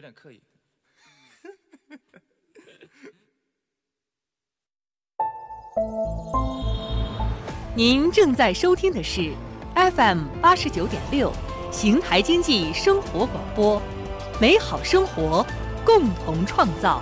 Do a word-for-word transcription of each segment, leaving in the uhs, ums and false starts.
点刻意。 您正在收听的是 F M 八十九点六邢台经济生活广播，美好生活，共同创造。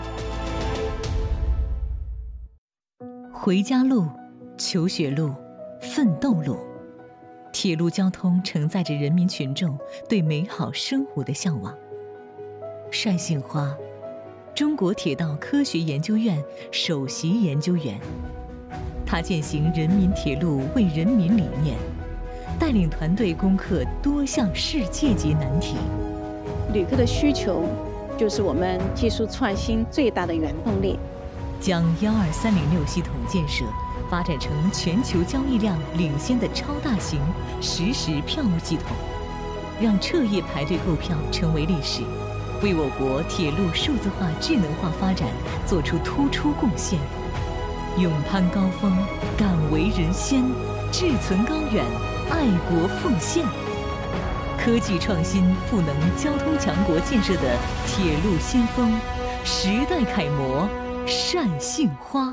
回家路、求学路、奋斗路，铁路交通承载着人民群众对美好生活的向往。单杏花，中国铁道科学研究院首席研究员，他践行人民铁路为人民理念，带领团队攻克多项世界级难题。 旅客的需求就是我们技术创新最大的原动力。 将幺二三零六系统建设发展成全球交易量领先的超大型实时票务系统，让彻夜排队购票成为历史，为我国铁路数字化智能化发展做出突出贡献。勇攀高峰，敢为人先，志存高远，爱国奉献。科技创新赋能交通强国建设的铁路先锋，时代楷模单杏花。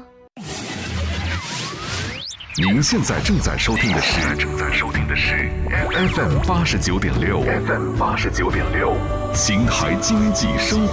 您现在正在收听的是正在收听的是 F M 八十九点六 F M 八十九点六邢台经济生活